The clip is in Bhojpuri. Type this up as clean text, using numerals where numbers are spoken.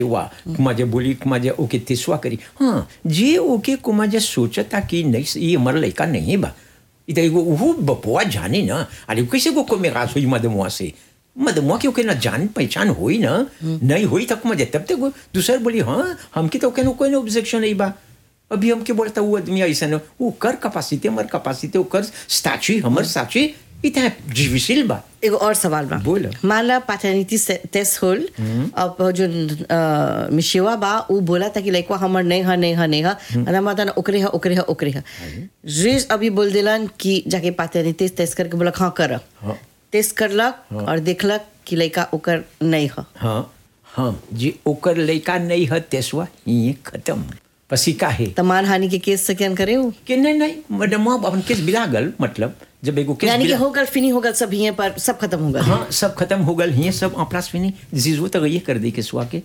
वा माझ्या बोली माझ्या ओके तिसवा करी हाँ जे ओके को माझ्या सोचता कि नहीं ये हमारा लड़का नहीं बा इधर वो बपुआ जाने ना अरे कैसे को मेरा हुई मदमुआ से मदमुआ की ओके ना जान पहचान हुई ना नहीं हुई तक मजे तब तक दूसर बोली हाँ हमके तो कोई ना ऑब्जेक्शन नहीं बा अभी हमके बोलता वो आदमी ऐसा ना वो कर कैपेसिटी हमार कैपेसिटी वो कर स्टैचू हमार स्टैचू इतना डिफिसिल बा एगो और सवाल बा बोल मान ला पैटर्निटी टेस्ट होल अब जो मिशिवा बा वो बोला था कि लड़का हमर नहीं है अना माता ना ओकरे है जिस अभी बोल दिलन कि जाके पैटर्निटी टेस्ट करके बोला हाँ कर टेस्ट करलक और देखलक कि लड़का ओकर नहीं है हाँ जी ओकर लड़का नहीं है तेसवा ये खत्म पसी का है तो मानहानि के केस से क्या करे हो कि नहीं मैडम अपन केस बिला गल मतलब जब एगो केस यानी कि होगल फिनी होगल सब यहीं पर सब खत्म होगा हाँ सब खत्म हो गल ये सब अपरास फिनी जिस वो तो ये कर दी केसवा के